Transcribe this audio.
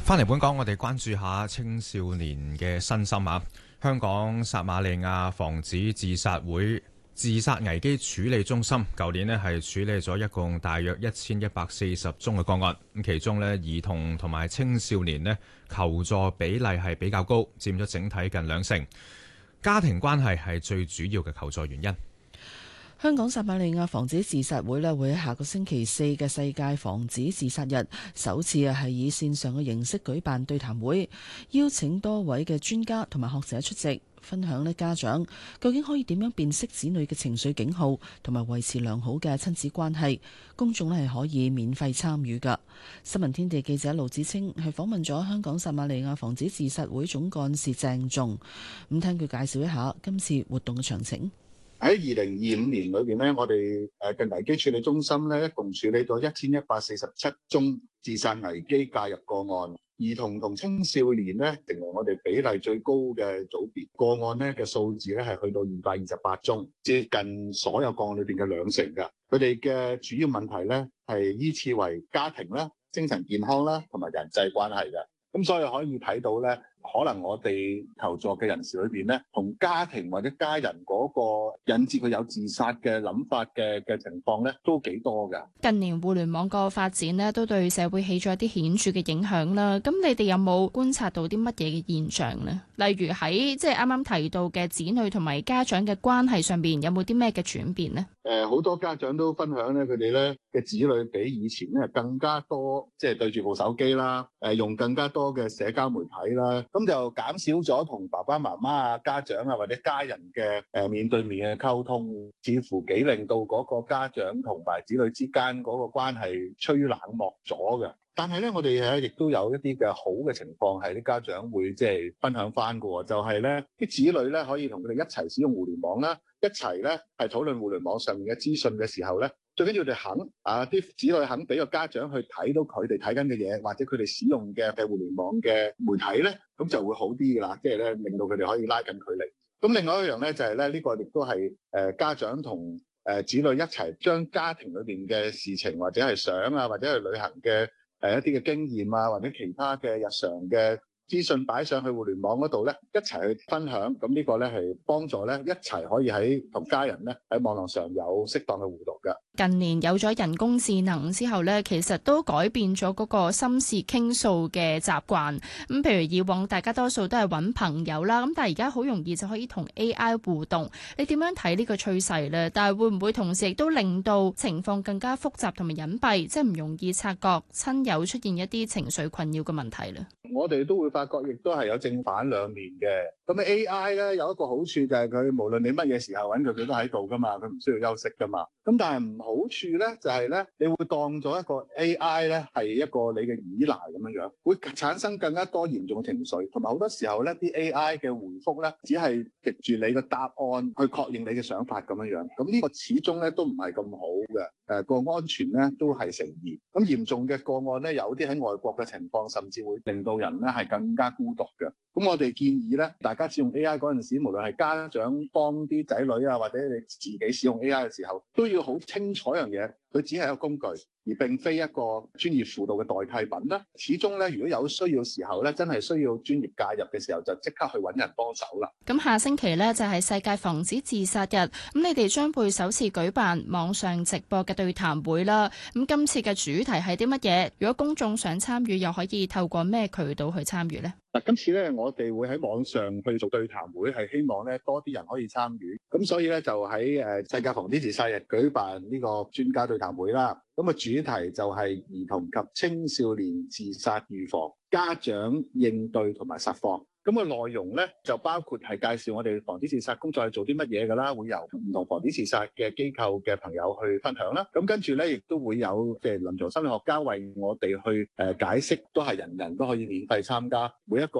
翻嚟本港，我哋關注下青少年嘅身心啊。香港撒瑪利亞防止自殺會自殺危機處理中心舊年呢係處理咗一共大約1140宗嘅個案，咁其中呢，兒童同埋青少年呢求助比例係比較高，佔咗整體近20%。家庭關係係最主要嘅求助原因。 香港撒瑪利亞防止自殺會會喺下個星期4嘅世界防止自殺日，首次係以線上嘅形式舉辦對談會，邀請多位嘅專家同埋學者出席，分享家長究竟可以點樣辨識子女嘅情緒警號，同埋維持良好嘅親子關係。公眾係可以免費參與㗎。新聞天地記者盧子清係訪問咗香港撒瑪利亞防止自殺會總幹事鄭仲，咁聽佢介紹一下今次活動嘅詳情。 喺2025年裏邊咧，我哋嘅危機處理中心咧，一共處理咗1147宗自殺危機介入個案。兒童同青少年咧，成為我哋比例最高嘅組別。個案咧嘅數字咧係去到228宗，接近所有個案裏邊嘅20%㗎。佢哋嘅主要問題咧係依次為家庭啦、精神健康啦同埋人際關係嘅。咁所以可以睇到咧，可能我哋求助嘅人士裏邊咧，同家庭或者家人嗰個引致佢有自殺嘅諗法嘅情況咧，都幾多㗎。 近年互聯網個發展咧，都對社會起咗一啲顯著嘅影響啦。咁你哋有冇觀察到啲乜嘢嘅現象呢？例如喺即係啱啱提到嘅子女同埋家長嘅關係上邊，有冇啲咩嘅轉變呢？ 好多家長都分享咧，佢哋咧嘅子女比以前咧更加多，即係對住部手機啦，用更加多嘅社交媒體啦，咁就減少咗同爸爸媽媽啊、家長啊或者家人嘅面對面嘅溝通，似乎幾令到嗰個家長同埋子女之間嗰個關係趨於冷漠咗嘅。但係咧，我哋亦都有一啲嘅好嘅情況，係啲家長會即係分享翻嘅，就係咧啲子女咧可以同佢哋一齊使用互聯網啦，一齊咧係討論互聯網上面嘅資訊嘅時候咧，最緊要佢哋肯啲子女肯俾個家長去睇到佢哋睇緊嘅嘢，或者佢哋使用嘅互聯網嘅媒體咧，咁就會好啲㗎啦，即係咧令到佢哋可以拉近距離。咁另外一樣咧就係咧呢個亦都係家長同子女一齊將家庭裏邊嘅事情或者係相啊，或者係旅行嘅一啲嘅經驗啊，或者其他嘅日常嘅資訊擺上去互聯網嗰度咧，一齊去分享。咁呢個咧係幫助咧一齊可以喺同家人咧喺網絡上有適當嘅互動㗎。 近年有咗人工智能之後咧，其實都改變咗嗰個心事傾訴嘅習慣。咁譬如以往大家多數都係揾朋友啦，咁但係而家好容易就可以同 AI 互動。你點樣睇呢個趨勢咧？但係會唔會同時亦都令到情況更加複雜同埋隱蔽，即係唔容易察覺親友出現一啲情緒困擾嘅問題咧？ 我哋都會發覺，亦都係有正反兩面嘅。咁 AI 咧有一個好處就係佢無論你乜嘢時候揾佢，佢都喺度噶嘛，佢唔需要休息噶嘛。咁但係唔好處咧就係咧，你會當咗一個 AI 咧係一個你嘅依賴咁樣樣，會產生更加多嚴重嘅情緒，同埋好多時候咧啲 AI 嘅回覆咧只係藉住你嘅答案去確認你嘅想法咁樣樣。咁呢個始終咧都唔係咁好嘅。個安全咧都係成疑。咁嚴重嘅個案咧，有啲喺外國嘅情況，甚至會令到人咧係更加孤獨嘅。咁我哋建議咧，大家使用 AI 嗰陣時，無論係家長幫啲仔女啊，或者你自己使用 AI 嘅時候，都要好清楚一樣嘢，佢只係一個工具，而並非一個專業輔導嘅代替品啦。始終咧，如果有需要時候咧，真係需要專業介入嘅時候，就即刻去揾人幫手啦。 咁下星期咧就係世界防止自殺日，咁你哋將會首次舉辦網上直播嘅對談會啦。咁今次嘅主題係啲乜嘢？如果公眾想參與，又可以透過咩渠道去參與呢？ 嗱，今次咧我哋會喺網上去做對談會，係希望咧多啲人可以參與。咁所以咧就喺世界防止自殺日舉辦呢個專家對談會啦。咁主題就係兒童及青少年自殺預防、家長應對同埋實況。咁個內容咧就包括係介紹我哋防止自殺工作係做啲乜嘢㗎啦，會由唔同防止自殺嘅機構嘅朋友去分享啦。咁跟住咧亦都會有即係臨床心理學家為我哋去解釋，都係人人都可以免費參加，每一個